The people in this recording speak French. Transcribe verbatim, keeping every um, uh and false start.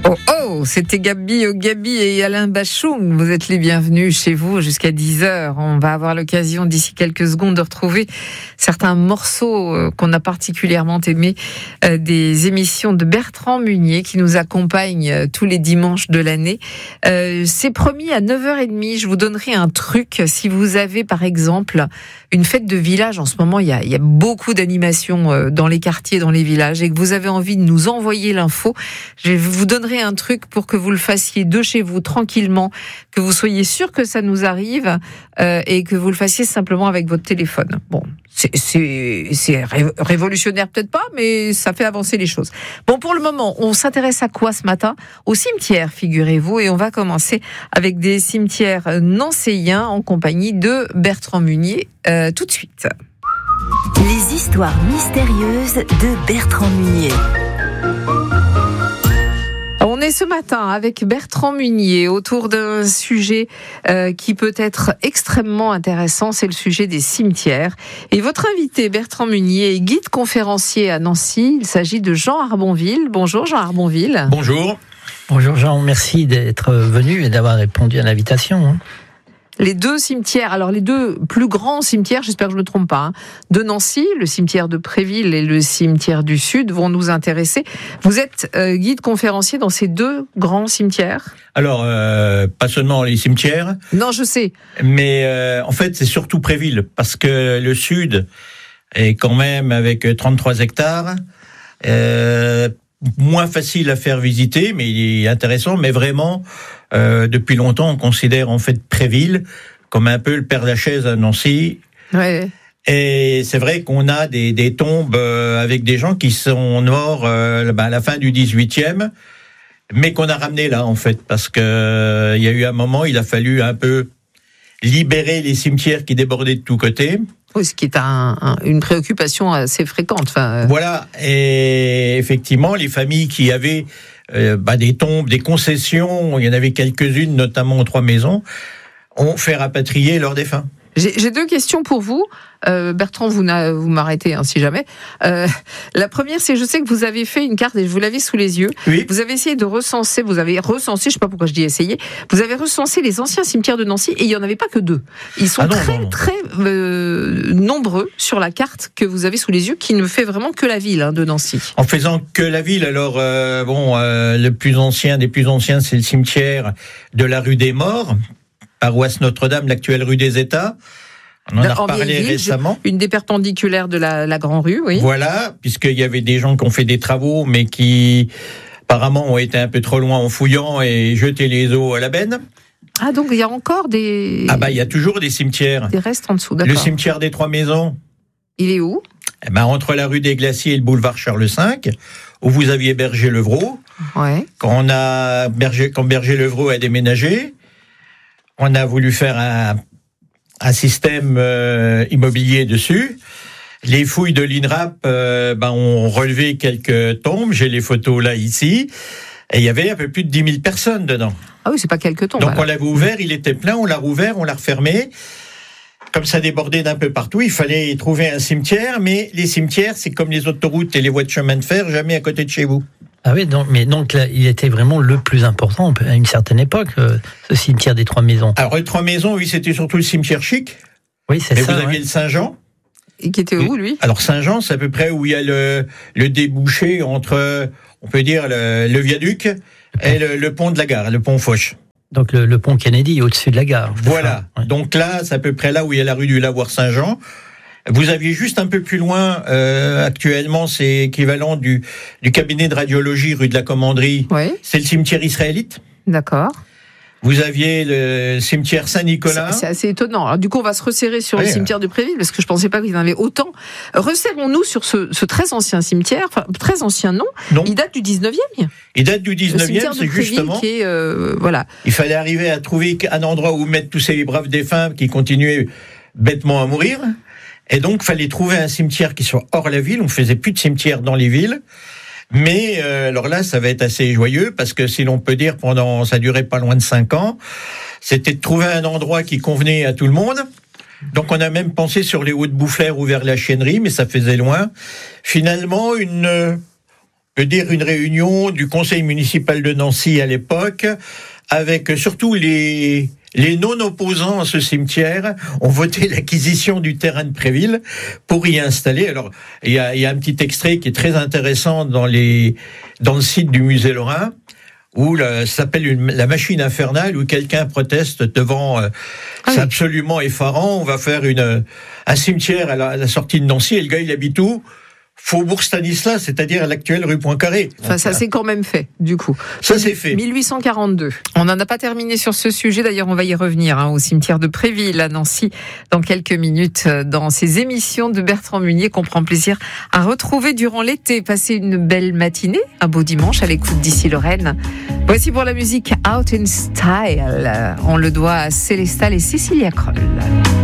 Oh oh, c'était Gabi Gabi et Alain Bachung. Vous êtes les bienvenus chez vous jusqu'à dix heures. On va avoir l'occasion d'ici quelques secondes de retrouver certains morceaux qu'on a particulièrement aimés euh, des émissions de Bertrand Munier qui nous accompagne tous les dimanches de l'année. Euh, c'est promis, à neuf heures trente, je vous donnerai un truc. Si vous avez par exemple une fête de village, en ce moment il y a, il y a beaucoup d'animations dans les quartiers, dans les villages, et que vous avez envie de nous envoyer l'info, je vous donnerai un truc pour que vous le fassiez de chez vous tranquillement, que vous soyez sûr que ça nous arrive euh, et que vous le fassiez simplement avec votre téléphone. Bon, c'est, c'est, c'est ré- révolutionnaire peut-être pas, mais ça fait avancer les choses. Bon, pour le moment, on s'intéresse à quoi ce matin ? Au cimetière, figurez-vous, et on va commencer avec des cimetières nancéiens en compagnie de Bertrand Munier euh, tout de suite. Les histoires mystérieuses de Bertrand Munier. On est ce matin avec Bertrand Munier autour d'un sujet euh, qui peut être extrêmement intéressant, c'est le sujet des cimetières. Et votre invité, Bertrand Munier, est guide conférencier à Nancy. Il s'agit de Jean Arbonville. Bonjour Jean Arbonville. Bonjour. Bonjour Jean, merci d'être venu et d'avoir répondu à l'invitation. Les deux cimetières, alors les deux plus grands cimetières, j'espère que je ne me trompe pas, hein, de Nancy, le cimetière de Préville et le cimetière du Sud vont nous intéresser. Vous êtes euh, guide conférencier dans ces deux grands cimetières ? Alors, euh, pas seulement les cimetières. Non, je sais. Mais euh, en fait, c'est surtout Préville, parce que le Sud est quand même avec trente-trois hectares, euh, moins facile à faire visiter, mais il est intéressant, mais vraiment... Euh, depuis longtemps, on considère en fait Préville comme un peu le Père Lachaise à Nancy. Ouais. Et c'est vrai qu'on a des, des tombes euh, avec des gens qui sont morts euh, ben, à la fin du dix-huitième, mais qu'on a ramené là en fait, parce que euh, il y a eu un moment, il a fallu un peu libérer les cimetières qui débordaient de tous côtés. Oui, ce qui est un, un, une préoccupation assez fréquente. Enfin, euh... Voilà, et effectivement, les familles qui avaient Euh, bah, des tombes, des concessions, il y en avait quelques-unes, notamment aux Trois Maisons, ont fait rapatrier leurs défunts. J'ai, j'ai deux questions pour vous. Euh, Bertrand, vous, vous m'arrêtez hein, si jamais. Euh, la première, c'est je sais que vous avez fait une carte et je vous l'avais sous les yeux. Oui. Vous avez essayé de recenser, vous avez recensé, je sais pas pourquoi je dis essayer, vous avez recensé les anciens cimetières de Nancy et il n'y en avait pas que deux. Ils sont ah non, très, non, non. très euh, nombreux sur la carte que vous avez sous les yeux qui ne fait vraiment que la ville hein, de Nancy. En faisant que la ville, alors, euh, bon, euh, le plus ancien des plus anciens, c'est le cimetière de la rue des Morts, paroisse Notre-Dame, l'actuelle rue des États. On en a reparlé récemment. Une des perpendiculaires de la, la Grand Rue, oui. Voilà, puisqu'il y avait des gens qui ont fait des travaux, mais qui apparemment ont été un peu trop loin en fouillant et jeté les os à la benne. Ah, donc il y a encore des... Ah bah il y a toujours des cimetières. Des restes en dessous, d'accord. Le cimetière des Trois Maisons. Il est où ? Eh ben, entre la rue des Glaciers et le boulevard Charles cinq, où vous aviez Berger-Levrault. Ouais. Quand on a Berger, quand Berger-Levrault a déménagé, on a voulu faire un, un système euh, immobilier dessus. Les fouilles de l'INRAP euh, ben, ont relevé quelques tombes. J'ai les photos là, ici. Et il y avait un peu plus de dix mille personnes dedans. Ah oui, c'est pas quelques tombes. Donc alors. On l'avait ouvert, il était plein, on l'a rouvert, on l'a refermé. Comme ça débordait d'un peu partout, il fallait trouver un cimetière. Mais les cimetières, c'est comme les autoroutes et les voies de chemin de fer, jamais à côté de chez vous. Ah oui, donc, mais donc là, il était vraiment le plus important à une certaine époque, euh, ce cimetière des Trois Maisons. Alors, les Trois Maisons, oui, c'était surtout le cimetière chic. Oui, c'est mais ça. Mais vous aviez ouais. le Saint-Jean. Et qui était où, lui ? Alors, Saint-Jean, c'est à peu près où il y a le, le débouché entre, on peut dire, le, le viaduc et le, le pont de la gare, le pont Foch. Donc, le, le pont Kennedy, au-dessus de la gare. Voilà. Ouais. Donc là, c'est à peu près là où il y a la rue du Lavoir Saint-Jean. Vous aviez juste un peu plus loin, euh, actuellement, c'est équivalent du, du cabinet de radiologie rue de la Commanderie. Oui. C'est le cimetière israélite. D'accord. Vous aviez le cimetière Saint-Nicolas. C'est, c'est assez étonnant. Alors, du coup, on va se resserrer sur oui, le cimetière de Préville, parce que je pensais pas qu'il y en avait autant. Resserrons-nous sur ce, ce très ancien cimetière, enfin, très ancien non. non. Il date du dix-neuvième. Il date du dix-neuvième, c'est Préville, justement. Qui est, euh, voilà. Il fallait arriver à trouver un endroit où mettre tous ces braves défunts qui continuaient bêtement à mourir. Et donc, fallait trouver un cimetière qui soit hors la ville. On faisait plus de cimetière dans les villes. Mais euh, alors là, ça va être assez joyeux parce que si l'on peut dire, pendant, ça durait pas loin de cinq ans, c'était de trouver un endroit qui convenait à tout le monde. Donc on a même pensé sur les Hauts de Boufflers ou vers la Chiennerie, mais ça faisait loin. Finalement, une je veux dire une réunion du conseil municipal de Nancy à l'époque, avec surtout les... Les non-opposants à ce cimetière ont voté l'acquisition du terrain de Préville pour y installer. Alors, il y a, il y a un petit extrait qui est très intéressant dans les, dans le site du musée Lorrain, où là, ça s'appelle une, la machine infernale, où quelqu'un proteste devant, euh, ah c'est oui. absolument effarant. On va faire une, un cimetière à la, à la sortie de Nancy, et le gars, il habite où? Faubourg Stanislas, c'est-à-dire à l'actuelle rue Poincaré. Enfin, ça s'est quand même fait, du coup. Ça s'est fait. mille huit cent quarante-deux. On n'en a pas terminé sur ce sujet. D'ailleurs, on va y revenir hein, au cimetière de Préville, à Nancy, dans quelques minutes, dans ces émissions de Bertrand Munier qu'on prend plaisir à retrouver durant l'été. Passez une belle matinée, un beau dimanche à l'écoute d'ici Lorraine. Voici pour la musique Out in Style. On le doit à Célestal et Cécilia Kroll.